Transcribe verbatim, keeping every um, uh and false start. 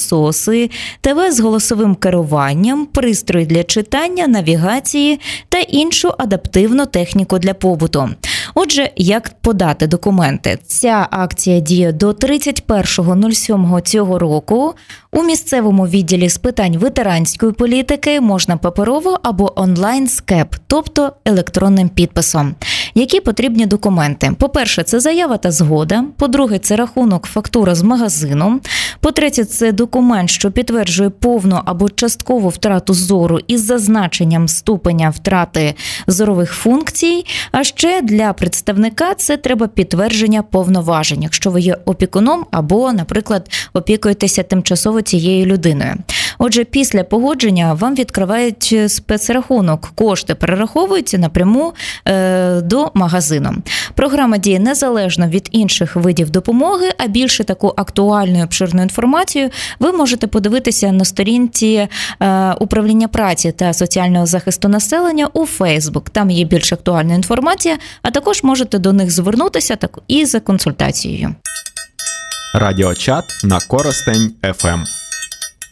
пилососи, ТВ з голосовим керуванням, пристрої для читання, навігації та іншу адаптивну техніку для побуту. Отже, як подати документи? Ця акція діє до тридцять першого сьомого цього року. У місцевому відділі з питань ветеранської політики можна паперово або онлайн-скеп, тобто електронним підписом. Які потрібні документи? По-перше, це заява та згода. По-друге, це рахунок, фактура з магазину. По-третє, це документ, що підтверджує повну або часткову втрату зору із зазначенням ступеня втрати зорових функцій. А ще для представника це треба підтвердження повноважень, якщо ви є опікуном або, наприклад, опікуєтеся тимчасово цією людиною. Отже, після погодження вам відкривають спецрахунок. Кошти перераховуються напряму е, до магазину. Програма діє незалежно від інших видів допомоги, а більше таку актуальну і обширну інформацію ви можете подивитися на сторінці е, Управління праці та соціального захисту населення у Фейсбук. Там є більш актуальна інформація, а також можете до них звернутися так, і за консультацією. Радіочат на Коростень еф ем.